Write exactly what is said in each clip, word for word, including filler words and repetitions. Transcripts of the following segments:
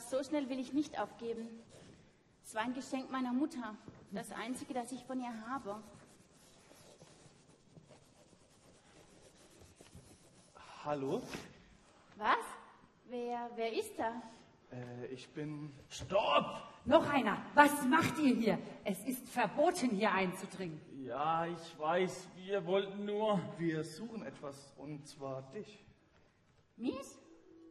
so schnell will ich nicht aufgeben. Es war ein Geschenk meiner Mutter, das einzige, das ich von ihr habe. Hallo? Was? Wer, wer ist da? Äh, ich bin... Stopp! Noch einer. Was macht ihr hier? Es ist verboten, hier einzudringen. Ja, ich weiß, wir wollten nur... Wir suchen etwas, und zwar dich. Mies?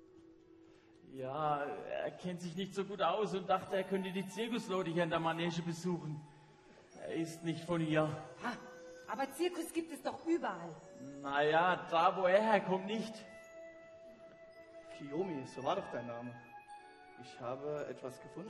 Ja, er kennt sich nicht so gut aus und dachte, er könnte die Zirkusleute hier in der Manege besuchen. Er ist nicht von hier. Ha, aber Zirkus gibt es doch überall. Naja, da wo er herkommt, nicht. Kiyomi, so war doch dein Name. Ich habe etwas gefunden.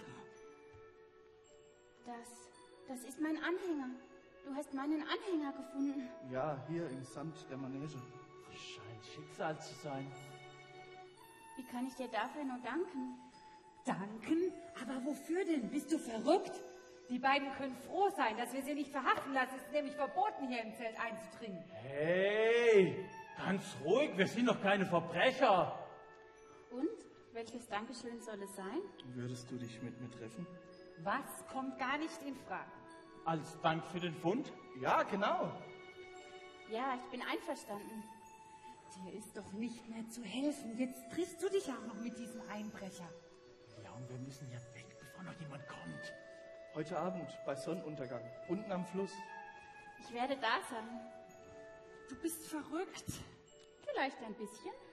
Das, das ist mein Anhänger. Du hast meinen Anhänger gefunden. Ja, hier im Sand der Manege. Scheint Schicksal zu sein. Wie kann ich dir dafür nur danken? Danken? Aber wofür denn? Bist du verrückt? Die beiden können froh sein, dass wir sie nicht verhaften lassen. Es ist nämlich verboten, hier im Zelt einzudringen. Hey, ganz ruhig, wir sind doch keine Verbrecher. Und? Welches Dankeschön soll es sein? Würdest du dich mit mir treffen? Was kommt gar nicht in Frage? Als Dank für den Fund? Ja, genau. Ja, ich bin einverstanden. Dir ist doch nicht mehr zu helfen. Jetzt triffst du dich auch noch mit diesem Einbrecher. Ja, und wir müssen ja weg, bevor noch jemand kommt. Heute Abend bei Sonnenuntergang, unten am Fluss. Ich werde da sein. Du bist verrückt. Vielleicht ein bisschen.